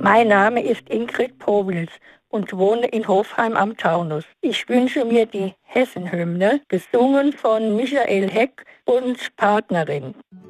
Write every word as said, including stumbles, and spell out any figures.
Mein Name ist Ingrid Powils und wohne in Hofheim am Taunus. Ich wünsche mir die Hessenhymne, gesungen von Michael Heck und Partnerin.